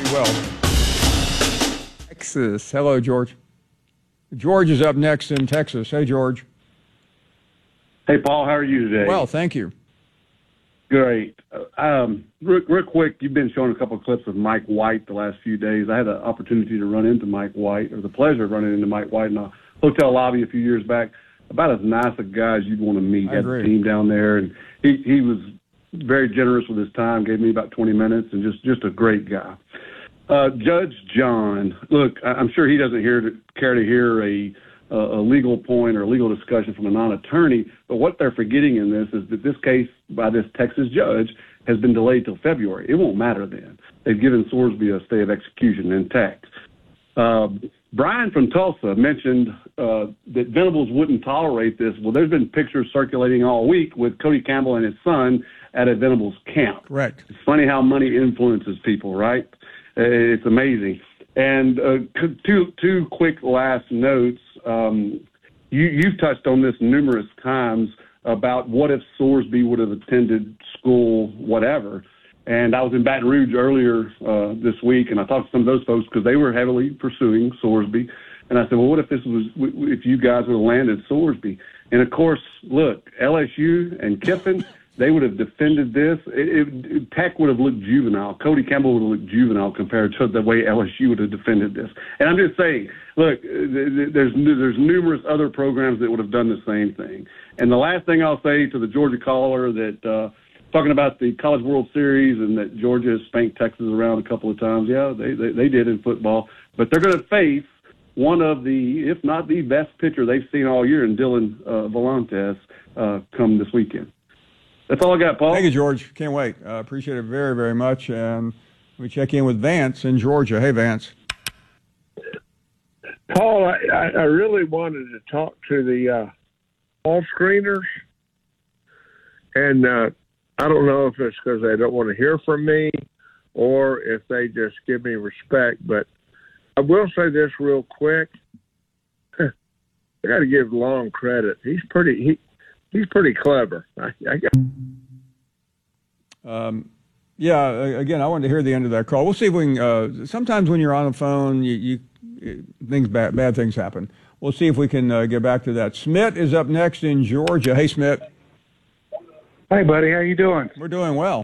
well. Texas. Hello, George. George is up next in Texas. Hey, George. Hey, Paul, how are you today? Well, thank you. Great. Real quick, you've been showing a couple of clips of Mike White the last few days. I had the opportunity to run into Mike White, or the pleasure of running into Mike White in a hotel lobby a few years back. About as nice a guy as you'd want to meet. I agree. Had the team down there, and he was very generous with his time, gave me about 20 minutes, and just a great guy. Judge John, look, I'm sure he doesn't care to hear a legal point or a legal discussion from a non-attorney, but what they're forgetting in this is that this case by this Texas judge has been delayed till February. It won't matter then. They've given Sorsby a stay of execution intact. Brian from Tulsa mentioned that Venables wouldn't tolerate this. Well, there's been pictures circulating all week with Cody Campbell and his son at a Venables camp. Correct. It's funny how money influences people, right? It's amazing. And two quick last notes. You've touched on this numerous times about what if Sorsby would have attended school, whatever. And I was in Baton Rouge earlier this week, and I talked to some of those folks because they were heavily pursuing Sorsby. And I said, well, what if if you guys would have landed Sorsby? And of course, look, LSU and Kiffin, they would have defended this. Tech would have looked juvenile. Cody Campbell would have looked juvenile compared to the way LSU would have defended this. And I'm just saying, look, there's numerous other programs that would have done the same thing. And the last thing I'll say to the Georgia caller that talking about the College World Series and that Georgia has spanked Texas around a couple of times. Yeah, they did in football. But they're going to face one of the, if not the best pitcher they've seen all year in Dylan Volantes come this weekend. That's all I got, Paul. Thank you, George. Can't wait. Appreciate it very, very much. And we check in with Vance in Georgia. Hey, Vance. Paul, I really wanted to talk to the all screeners. And I don't know if it's because they don't want to hear from me or if they just give me respect. But I will say this real quick. I got to give Long credit. He's pretty clever. Yeah, again, I wanted to hear the end of that call. We'll see if we can. Sometimes when you're on the phone, bad things happen. We'll see if we can get back to that. Smith is up next in Georgia. Hey, Smith. Hey, buddy. How you doing? We're doing well.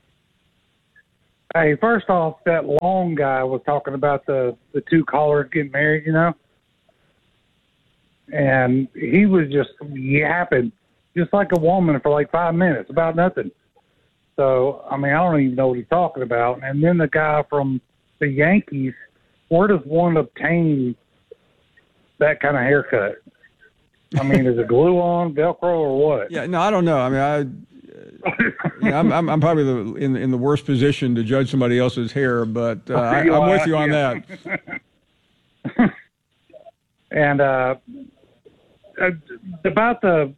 Hey, first off, that Long guy was talking about the two callers getting married, and he was just yapping just like a woman for like 5 minutes about nothing. So, I don't even know what he's talking about. And then the guy from the Yankees, where does one obtain that kind of haircut? Is it glue on, Velcro, or what? Yeah, no, I don't know. I'm probably in the worst position to judge somebody else's hair, but I'm with you on that. And about the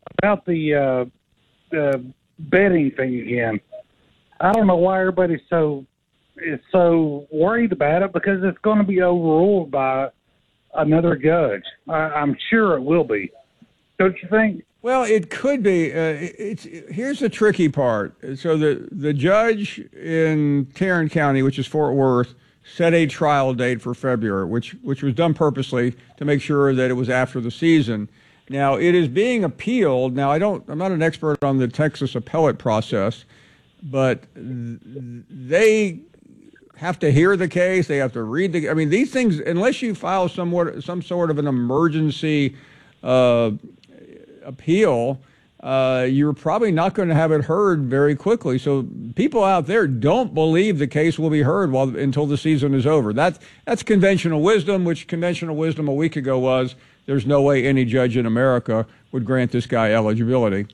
betting thing again, I don't know why everybody's so worried about it, because it's going to be overruled by another judge. I'm sure it will be. Don't you think? Well, it could be. Here's the tricky part. So the judge in Tarrant County, which is Fort Worth, set a trial date for February, which was done purposely to make sure that it was after the season. Now, it is being appealed. Now, I'm not an expert on the Texas appellate process, but they have to hear the case. They have to read these things, unless you file some sort of an emergency appeal, you're probably not going to have it heard very quickly. So people out there don't believe the case will be heard until the season is over. That's conventional wisdom, which conventional wisdom a week ago was there's no way any judge in America would grant this guy eligibility.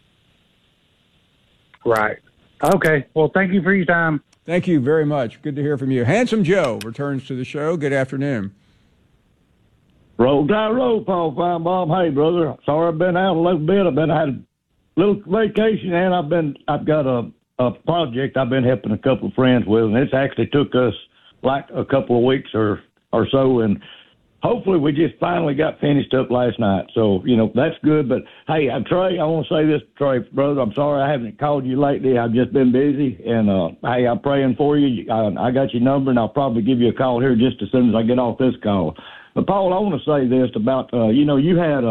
Right. Okay. Well, thank you for your time. Thank you very much. Good to hear from you. Handsome Joe returns to the show. Good afternoon. Roll Tide roll, Paul Fine Bob. Hey, brother. Sorry I've been out a little bit. I had a little vacation, and I've got a project I've been helping a couple of friends with, and it's actually took us like a couple of weeks or so. And hopefully we just finally got finished up last night. So, that's good. But, hey, Trey, I want to say this, Trey, brother. I'm sorry I haven't called you lately. I've just been busy. And, hey, I'm praying for you. I got your number, and I'll probably give you a call here just as soon as I get off this call. But, Paul, I want to say this about, you had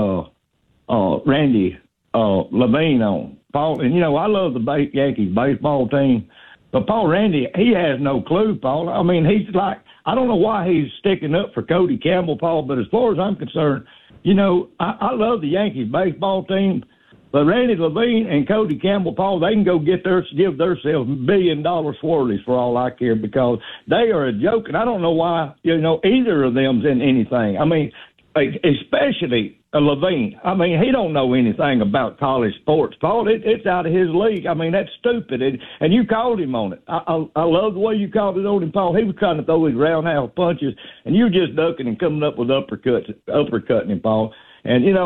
Randy Levine on. Paul, and, I love the Yankees baseball team. But, Paul, Randy, he has no clue, Paul. I mean, he's like, I don't know why he's sticking up for Cody Campbell, Paul, but as far as I'm concerned, I love the Yankees baseball team, but Randy Levine and Cody Campbell, Paul, they can go give themselves $1 billion swirlies for all I care, because they are a joke, and I don't know why, either of them's in anything. I mean, especially Levine. I mean, he don't know anything about college sports, Paul. It's out of his league. I mean, that's stupid. And you called him on it. I love the way you called it on him, Paul. He was trying to throw his roundhouse punches, and you just ducking and coming up with uppercutting him, Paul. And he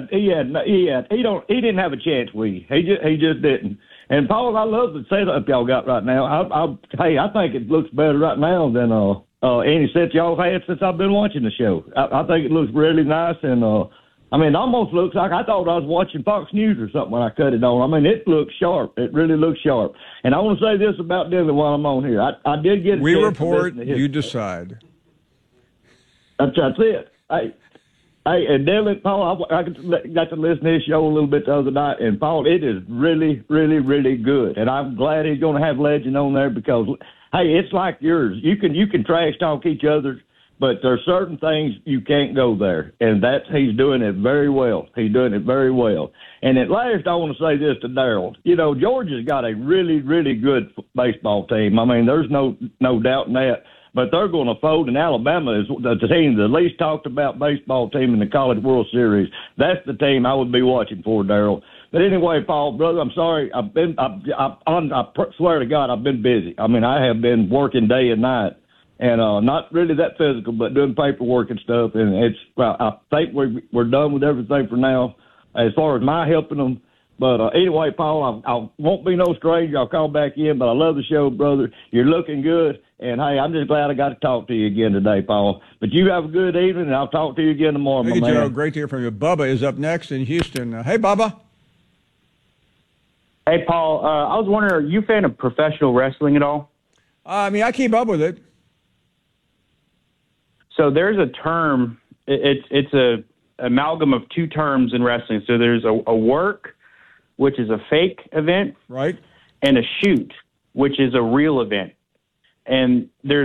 didn't have a chance with you. He just didn't. And Paul, I love the setup y'all got right now. I think it looks better right now than any set y'all had since I've been watching the show. I think it looks really nice, and it almost looks like I thought I was watching Fox News or something when I cut it on. I mean, it looks sharp. It really looks sharp. And I want to say this about Dylan while I'm on here. I did get. We report, you decide. That's it. Hey, and Dylan, Paul, I got to listen to his show a little bit the other night, and Paul, it is really, really, really good. And I'm glad he's going to have Legend on there because, hey, it's like yours. You can trash talk each other, but there's certain things you can't go there, and he's doing it very well. He's doing it very well. And at last, I want to say this to Daryl. Georgia's got a really, really good baseball team. I mean, there's no doubt in that. But they're going to fold, and Alabama is the team, the least talked about baseball team in the College World Series. That's the team I would be watching for, Daryl. But anyway, Paul, brother, I'm sorry. I swear to God, I've been busy. I mean, I have been working day and night, and not really that physical, but doing paperwork and stuff. And I think we're done with everything for now, as far as my helping them. But anyway, Paul, I won't be no stranger. I'll call back in, but I love the show, brother. You're looking good. And, hey, I'm just glad I got to talk to you again today, Paul. But you have a good evening, and I'll talk to you again tomorrow, Thank my you, man. Joe. Great to hear from you. Bubba is up next in Houston. Hey, Bubba. Hey, Paul. I was wondering, are you a fan of professional wrestling at all? I keep up with it. So there's a term. It's a amalgam of two terms in wrestling. So there's a work, which is a fake event, right, and a shoot, which is a real event. And there's